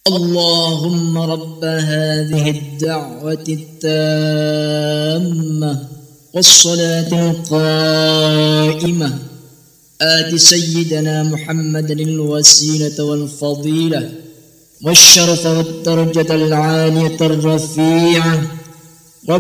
اللهم رب هذه الدعوة التامة والصلاة القائمة آت سيدنا محمد الوسيلة والفضيلة والشرف والدرجة العالية الرفيعة